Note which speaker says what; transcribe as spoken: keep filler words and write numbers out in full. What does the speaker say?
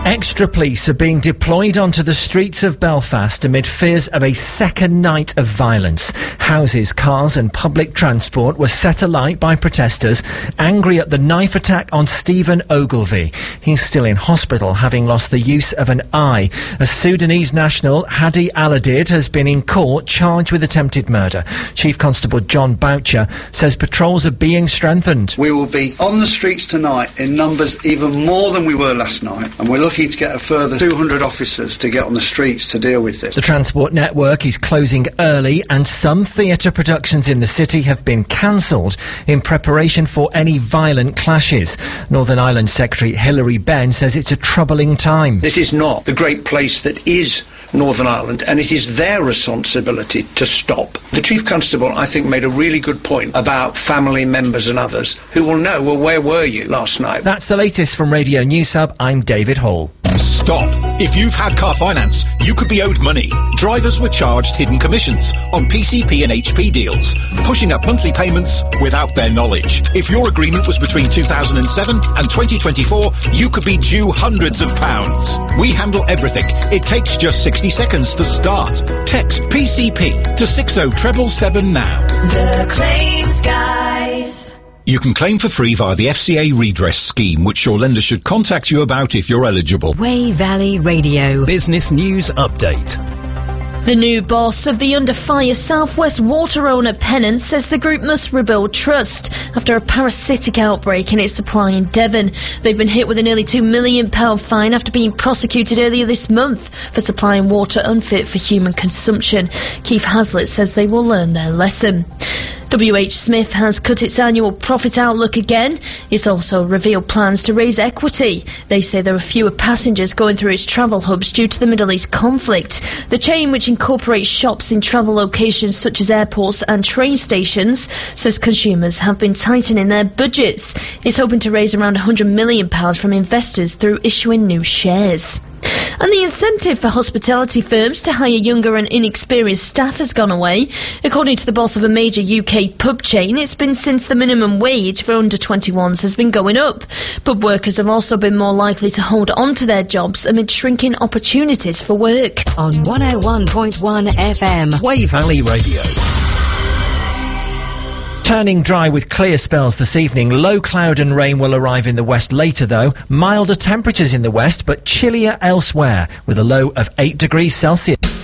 Speaker 1: Extra police are being deployed onto the streets of Belfast amid fears of a second night of violence. Houses, cars and public transport were set alight by protesters angry at the knife attack on Stephen Ogilvie. He's still in hospital, having lost the use of an eye. A Sudanese national, Hadi Aladid, has been in court charged with attempted murder. Chief Constable John Boucher says patrols are being strengthened.
Speaker 2: We will be on the streets tonight in numbers even more than we were last night, and we're looking to get a further two hundred officers to get on the streets to deal with this.
Speaker 1: The Transport Network is closing early, and some theatre productions in the city have been cancelled in preparation for any violent clashes. Northern Ireland Secretary Hilary Benn says it's a troubling time.
Speaker 3: This is not the great place that is Northern Ireland, and it is their responsibility to stop. The Chief Constable, I think, made a really good point about family members and others who will know, well, where were you last night?
Speaker 1: That's the latest from Radio News Hub. I'm David Hall.
Speaker 4: Stop. If you've had car finance, you could be owed money. Drivers were charged hidden commissions on P C P and H P deals, pushing up monthly payments without their knowledge. If your agreement was between two thousand seven and twenty twenty-four, you could be due hundreds of pounds. We handle everything. It takes just sixty seconds to start. Text P C P to six oh seven seven now.
Speaker 5: The Claims Guys.
Speaker 4: You can claim for free via the F C A redress scheme, which your lender should contact you about if you're eligible.
Speaker 6: Wey Valley Radio.
Speaker 7: Business News Update.
Speaker 8: The new boss of the under fire South West water owner Pennant says the group must rebuild trust after a parasitic outbreak in its supply in Devon. They've been hit with a nearly two million pounds fine after being prosecuted earlier this month for supplying water unfit for human consumption. Keith Haslett says they will learn their lesson. W H Smith has cut its annual profit outlook again. It's also revealed plans to raise equity. They say there are fewer passengers going through its travel hubs due to the Middle East conflict. The chain, which incorporates shops in travel locations such as airports and train stations, says consumers have been tightening their budgets. It's hoping to raise around one hundred million pounds from investors through issuing new shares. And the incentive for hospitality firms to hire younger and inexperienced staff has gone away. According to the boss of a major U K pub chain, it's been since the minimum wage for under twenty-ones has been going up. Pub workers have also been more likely to hold on to their jobs amid shrinking opportunities for work.
Speaker 6: On one oh one point one F M.
Speaker 7: Wey Valley Radio.
Speaker 1: Turning dry with clear spells this evening. Low cloud and rain will arrive in the west later, though. Milder temperatures in the west, but chillier elsewhere, with a low of eight degrees Celsius.